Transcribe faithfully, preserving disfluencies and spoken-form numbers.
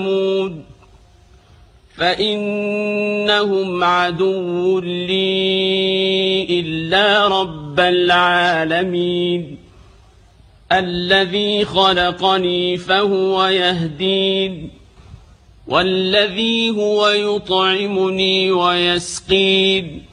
ثمود فإنهم عدو لي إلا رب العالمين الذي خلقني فهو يهدين والذي هو يطعمني ويسقين